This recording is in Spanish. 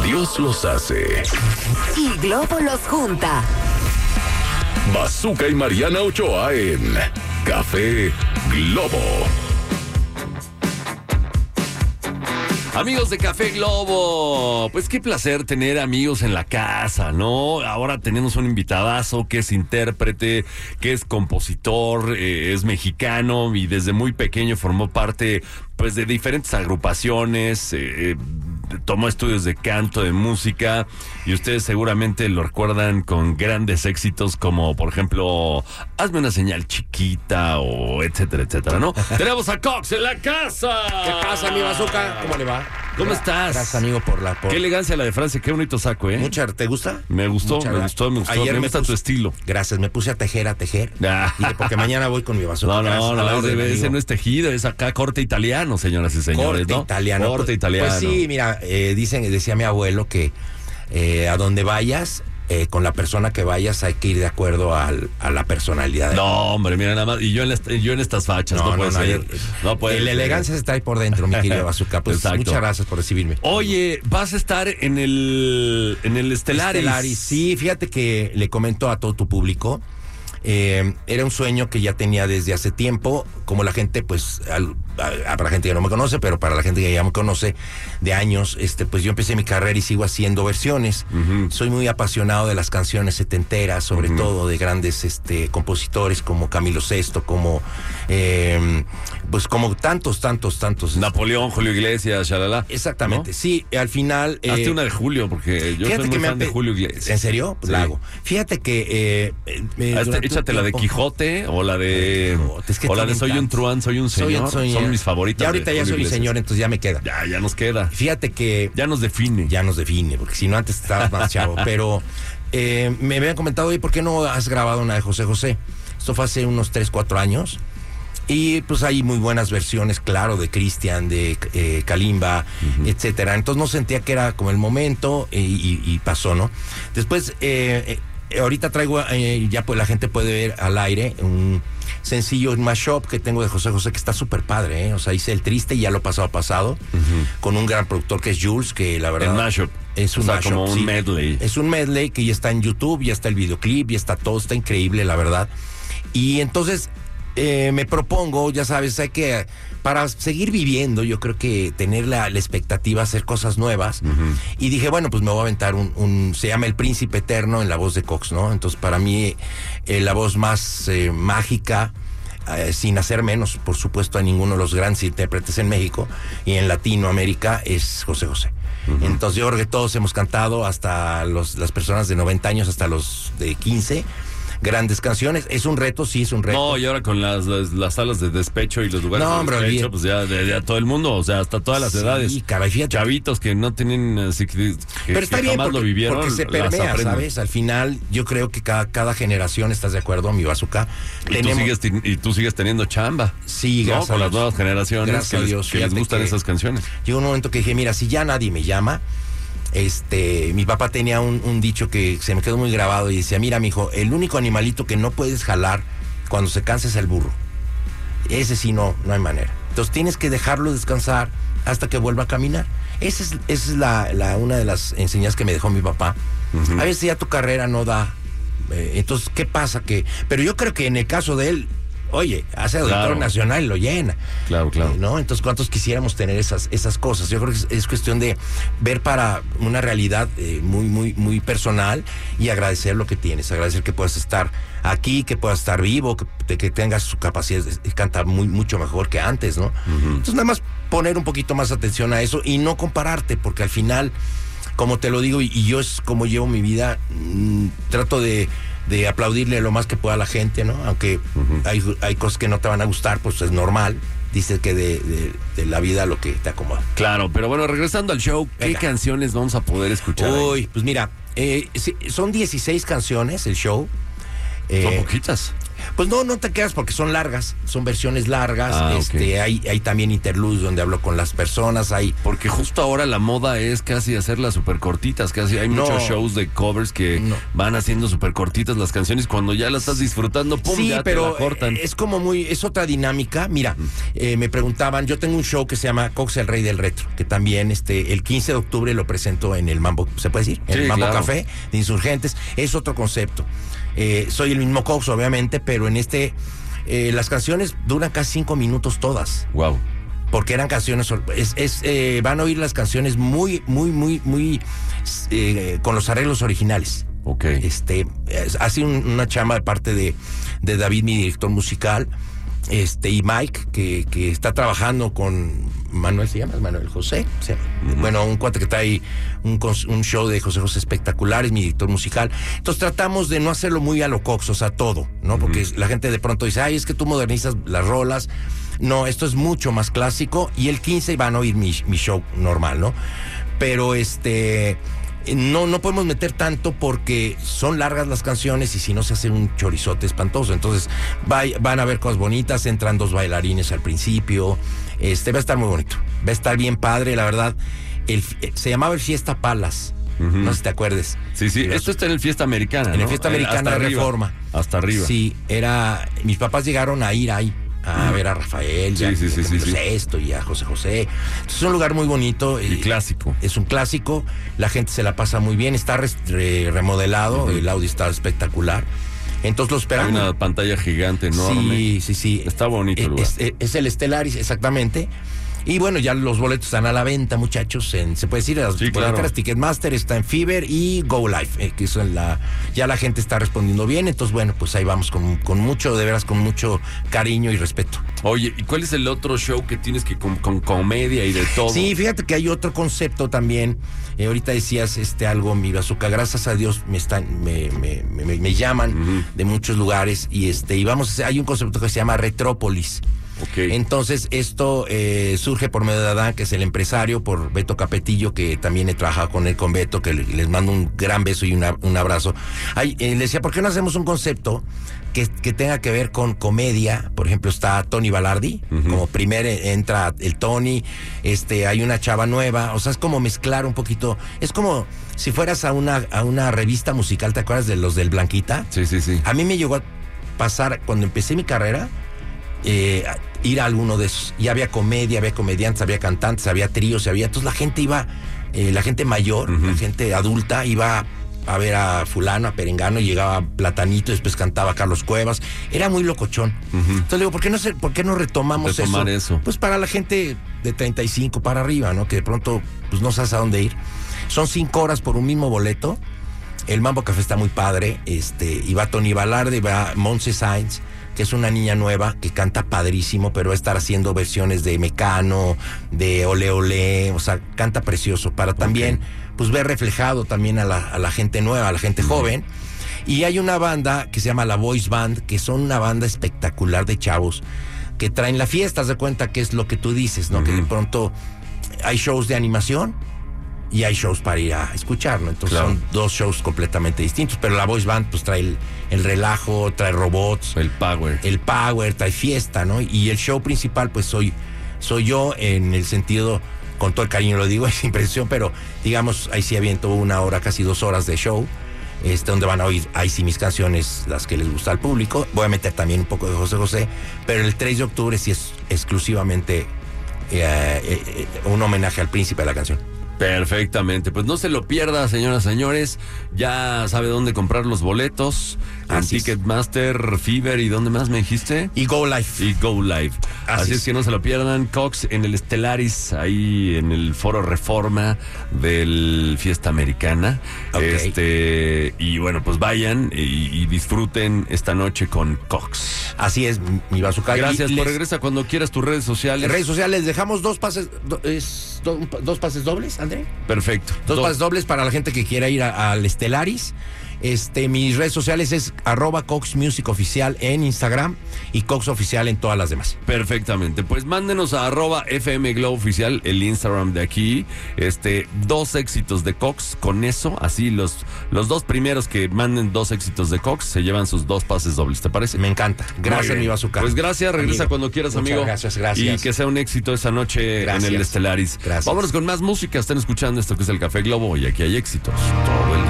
Dios los hace y Globo los junta. Bazooka y Mariana Ochoa en Café Globo. Amigos de Café Globo, pues qué placer tener amigos en la casa, ¿no? Ahora tenemos un invitadazo que es intérprete, que es compositor, es mexicano y desde muy pequeño formó parte pues de diferentes agrupaciones, tomó estudios de canto, de música, y ustedes seguramente lo recuerdan con grandes éxitos como, por ejemplo, Hazme una señal chiquita o etcétera, etcétera, ¿no? Tenemos a Cox en la casa. ¿Qué pasa, mi Bazooka? ¿Cómo le va? ¿Cómo estás? Gracias, amigo, por la... Qué elegancia la de Francia, qué bonito saco, ¿eh? ¿Te gusta? Me gustó. Ayer Me gusta tu estilo. Gracias, me puse a tejer. Ah. Y porque mañana voy con mi Bazooka. No, ese no es tejido, es acá corte italiano, señoras y señores, corte ¿no? Italiano. Corte italiano. Pues sí, mira, decía mi abuelo que a donde vayas, con la persona que vayas hay que ir de acuerdo a la personalidad. No, hombre, mira nada más. Y yo en estas fachas, no puede ser. No puede ser. La elegancia se trae por dentro, mi querido Bazooka. Pues exacto. Muchas gracias por recibirme. Oye, vas a estar en el Stellaris. Sí, fíjate que le comento a todo tu público. Era un sueño que ya tenía desde hace tiempo, como la gente, pues, para gente que no me conoce, pero para la gente que ya me conoce de años, pues yo empecé mi carrera y sigo haciendo versiones. Uh-huh. Soy muy apasionado de las canciones setenteras, sobre uh-huh. todo de grandes compositores como Camilo Sesto, como pues como tantos. Napoleón, Julio Iglesias, shalala. Exactamente, ¿no? Sí, al final... Hazte una de Julio, porque yo soy muy fan de Julio Iglesias. ¿En serio? Pues sí. La hago. Fíjate que... échate la de Quijote o la de... o la de Soy un truán, soy un señor. Son mis favoritas. Ya ahorita ya soy un señor, entonces ya me queda. Ya nos queda. Fíjate que... Ya nos define, porque si no antes estabas más chavo. Pero me habían comentado, oye, ¿por qué no has grabado una de José José? Esto fue hace unos 3-4 años. Y pues hay muy buenas versiones, claro, de Cristian, de Kalimba, uh-huh. etcétera. Entonces no sentía que era como el momento y pasó, ¿no? Después, ahorita traigo, ya pues la gente puede ver al aire un sencillo, un mashup que tengo de José José que está súper padre, ¿eh? O sea, hice El Triste y ya lo pasado, uh-huh. con un gran productor que es Jules, que la verdad... El mashup. Es un mashup, como un medley. Es un medley que ya está en YouTube, ya está el videoclip, ya está todo, está increíble, la verdad. Y entonces... me propongo, ya sabes, hay que, para seguir viviendo, yo creo que tener la expectativa, hacer cosas nuevas. Uh-huh. Y dije, bueno, pues me voy a aventar se llama El Príncipe Eterno en la voz de Cox, ¿no? Entonces, para mí, la voz más mágica, sin hacer menos, por supuesto, a ninguno de los grandes intérpretes en México y en Latinoamérica, es José José. Uh-huh. Entonces, yo creo que todos hemos cantado, hasta las personas de 90 años, hasta los de 15, grandes canciones. Es un reto, sí, es un reto. No, y ahora con las salas de despecho y los lugares de despecho, pues ya todo el mundo, o sea, hasta todas las edades. Sí, caray, fíjate. Chavitos que no tienen, así pero está bien, jamás lo vivieron, porque se permea, ¿sabes? Al final, yo creo que cada generación, ¿estás de acuerdo, mi Bazooka? Y tú sigues teniendo chamba. Sí, ¿no? gracias con las nuevas generaciones, gracias que a Dios, les gustan esas canciones. Llegó un momento que dije, mira, si ya nadie me llama... mi papá tenía un dicho que se me quedó muy grabado y decía, mira, mijo, el único animalito que no puedes jalar cuando se cansa es el burro. Ese sí no hay manera. Entonces tienes que dejarlo descansar hasta que vuelva a caminar. Esa es una de las enseñanzas que me dejó mi papá. Uh-huh. A veces ya tu carrera no da. Entonces, ¿qué pasa? Pero yo creo que en el caso de él, oye, hace Auditorio Nacional y lo llena. Claro. ¿No? Entonces, ¿cuántos quisiéramos tener esas cosas? Yo creo que es cuestión de ver para una realidad muy personal y agradecer lo que tienes, agradecer que puedas estar aquí, que puedas estar vivo, que tengas su capacidad de cantar mucho mejor que antes, ¿no? Uh-huh. Entonces, nada más poner un poquito más atención a eso y no compararte, porque al final, como te lo digo, y yo es como llevo mi vida, trato de aplaudirle lo más que pueda a la gente, ¿no? Aunque uh-huh. hay cosas que no te van a gustar, pues es normal. Dices que de la vida lo que te acomoda. Claro, pero bueno, regresando al show, ¿qué canciones vamos a poder escuchar? Uy, pues mira, son 16 canciones el show. Son poquitas. Pues no te quedas porque son largas, son versiones largas. Ok. Hay también interludes donde hablo con las personas, hay... Porque justo ahora la moda es casi hacerlas súper cortitas, casi hay muchos shows de covers que van haciendo súper cortitas las canciones, cuando ya las estás disfrutando, pum, Sí, ya pero te la cortan. es como es otra dinámica. Mira, me preguntaban, yo tengo un show que se llama Cox, el Rey del Retro, que también el 15 de octubre lo presento en el Mambo, ¿se puede decir? En Sí, el Mambo claro. Café de Insurgentes. Es otro concepto. Soy el mismo Cox, obviamente, pero en las canciones duran casi 5 minutos todas. Wow. Porque eran canciones, van a oír las canciones muy con los arreglos originales. Ok. Hace una chamba de parte de David, mi director musical, y Mike, que está trabajando con Manuel, ¿se llama? Manuel José. Bueno, un cuate que trae un show de José José espectacular, es mi director musical. Entonces tratamos de no hacerlo muy a lo Cox, o sea, todo, ¿no? Porque la gente de pronto dice, ay, es que tú modernizas las rolas. No, esto es mucho más clásico, y el 15 van a oír mi show normal, ¿no? Pero no podemos meter tanto porque son largas las canciones y si no se hace un chorizote espantoso. Entonces van a ver cosas bonitas, entran 2 bailarines al principio. Va a estar muy bonito, va a estar bien padre, la verdad. Se llamaba el Fiesta Palace. No sé si te acuerdes. Sí, esto está en el Fiesta Americana, En ¿no? el Fiesta Americana Hasta de arriba. Reforma. Hasta arriba. Sí, mis papás llegaron a ir ahí a ver a Rafael, Sí, y a sí. Sesto y a José José. Entonces es un lugar muy bonito. Y clásico. Es un clásico, la gente se la pasa muy bien, está remodelado, el audio está espectacular. Entonces lo Hay esperamos. una pantalla gigante enorme. Sí. Está bonito el lugar. Es el Stellaris, exactamente. Y bueno, ya los boletos están a la venta, muchachos. Se puede decir, las boleteras, claro. Ticketmaster, está en Fever y Go Live, que son ya la gente está respondiendo bien. Entonces, bueno, pues ahí vamos con mucho, de veras, con mucho cariño y respeto. Oye, ¿y cuál es el otro show que tienes que con comedia y de todo? Sí, fíjate que hay otro concepto también. Ahorita decías algo, mi bazooka. Gracias a Dios me llaman de muchos lugares y hay un concepto que se llama Retrópolis. Okay. Entonces esto surge por medio de Adán, que es el empresario, por Beto Capetillo, que también he trabajado con él, con Beto, que les mando un gran beso y un abrazo. Le decía, ¿por qué no hacemos un concepto que tenga que ver con comedia? Por ejemplo, está Tony Balardi, como entra el Tony, hay una chava nueva, o sea, es como mezclar un poquito, es como si fueras a una revista musical, ¿te acuerdas de los del Blanquita? Sí. A mí me llegó a pasar, cuando empecé mi carrera, ir a alguno de esos, y había comedia, había comediantes, había cantantes, había tríos, entonces la gente iba, la gente mayor, la gente adulta iba a ver a fulano, a perengano, y llegaba Platanito, después cantaba Carlos Cuevas, era muy locochón. Entonces le digo, ¿por qué no retomamos eso? Pues para la gente de 35 para arriba, ¿no? Que de pronto pues no sabes a dónde ir. Son 5 horas por un mismo boleto. El Mambo Café está muy padre, y va Tony Balardi, va Monse Sainz, que es una niña nueva que canta padrísimo, pero va a estar haciendo versiones de Mecano, de Ole Ole, o sea, canta precioso, para también pues ver reflejado también a la gente nueva, a la gente joven. Y hay una banda que se llama La Voice Band, que son una banda espectacular de chavos que traen la fiesta. Haz de cuenta que es lo que tú dices, ¿no? Que de pronto hay shows de animación y hay shows para ir a escuchar, ¿no? Entonces son 2 shows completamente distintos, pero la Voice Band pues trae el relajo, trae robots, el power, trae fiesta, ¿no? Y el show principal pues soy yo, en el sentido, con todo el cariño lo digo, es impresión, pero digamos, ahí sí aviento 1 hora, casi 2 horas de show, donde van a oír, ahí sí, mis canciones, las que les gusta al público. Voy a meter también un poco de José José, pero el 3 de octubre sí es exclusivamente un homenaje al príncipe de la canción. Perfectamente, pues no se lo pierda, señoras, señores. Ya sabe dónde comprar los boletos. En Así es. Ticketmaster, Fever, ¿y dónde más me dijiste? Y Go Live. Y Go Live. Así es. es que no se lo pierdan. Cox en el Stellaris, ahí en el Foro Reforma del Fiesta Americana. Ok. Y bueno, pues vayan y disfruten esta noche con Cox. Así es, mi bazooka. Gracias, Y por regresa cuando quieras tus redes sociales. En redes sociales dejamos 2 pases, 2 pases dobles, André. Perfecto. 2 pases dobles para la gente que quiera ir al Stellaris. Mis redes sociales es @CoxMusicOficial en Instagram y Cox Oficial en todas las demás. Perfectamente, pues mándenos a @FM Globo Oficial, el Instagram de aquí, 2 éxitos de Cox, con eso, así los 2 primeros que manden 2 éxitos de Cox se llevan sus 2 pases dobles, ¿te parece? Me encanta, gracias mi bazooka. Pues gracias, regresa amigo. cuando quieras, Muchas amigo. Gracias. Y que sea un éxito esa noche en el Estelaris. Gracias. Vámonos con más música, están escuchando esto que es el Café Globo y aquí hay éxitos todo el día.